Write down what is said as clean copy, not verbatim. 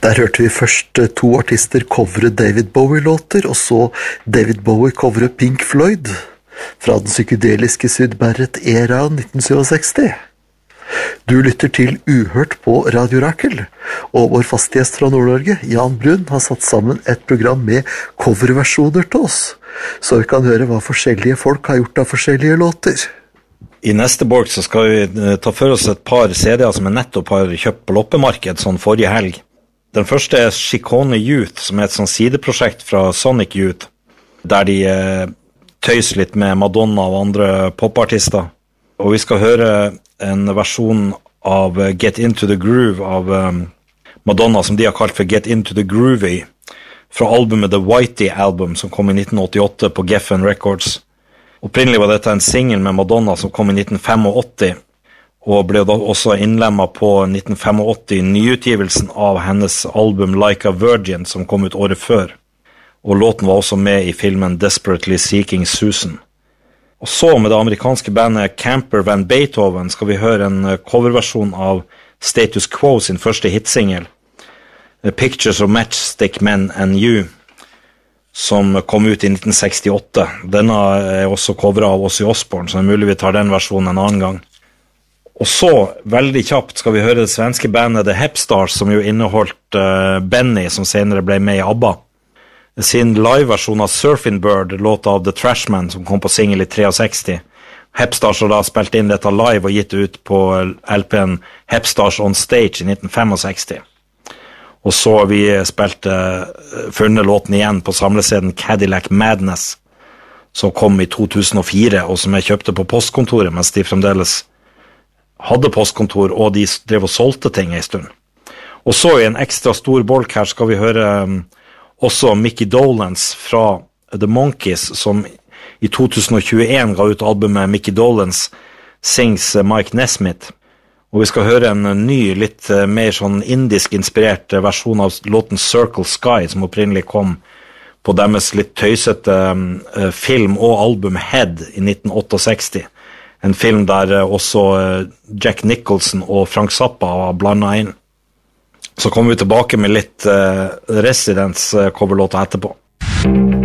Der hørte vi først to artister covre David Bowie-låter, og så David Bowie covre Pink Floyd fra den psykedeliske Syd Barrett-æraen 1967. Du lytter til Uhørt på Radio Rakel, og vår faste gjest fra Nord-Norge, Jan Brun, har satt sammen et program med coverversjoner til oss, så vi kan høre hva forskjellige folk har gjort av forskjellige låter. I neste bolk så skal vi ta for oss et par CD-er som jeg nettopp har kjøpt på loppemarked sånn forrige helg. Den første er Shikone Youth, som er et sånn sideprosjekt fra Sonic Youth, der de tøyser litt med Madonna og andre popartister. Og vi skal høre en versjon av Get Into The Groove av Madonna, som de har kalt for Get Into The Groovy, fra albumet The Whitey Album, som kom i 1988 på Geffen Records. Opprinnelig var dette en single med Madonna som kom i 1985, og ble da også innlemmet på 1985 nyutgivelsen av hennes album Like a Virgin, som kom ut året før. Og låten var også med i filmen Desperately Seeking Susan. Og så med det amerikanske bandet Camper Van Beethoven skal vi høre en coverversjon av Status Quo sin første hitsingle, Pictures of Matchstick Men and You, som kom ut i 1968. Denne er også coveret av Ozzy Osbourne, så det er mulig vi tar den versjonen en annen gang. Og så, veldig kjapt, skal vi høre det svenske bandet The Hepstars, som jo inneholdt Benny, som senere ble med i ABBA. Sin live-versjon av Surfing Bird, låt av The Trashman, som kom på single i 63. Hepstars har da spilt inn dette live og gitt ut på LPN Hepstars on Stage i 1965. Og så har vi funnet låten igjen på samleseden Cadillac Madness, som kom i 2004, og som jeg kjøpte på postkontoret, mens de fremdeles hadde postkontor, og de drev og solgte ting en stund. Og så i en ekstra stor bolk her skal vi høre også Mickey Dolenz fra The Monkees, som i 2021 ga ut albumet Mickey Dolenz Sings Mike Nesmith. Og vi skal høre en ny, litt mer sånn indisk inspirert versjon av låten Circle Sky, som opprinnelig kom på deres litt tøysete film og album Head i 1968. En film der også Jack Nicholson og Frank Zappa var blandet inn. Så kommer vi tilbake med litt Residents coverlåter etterpå.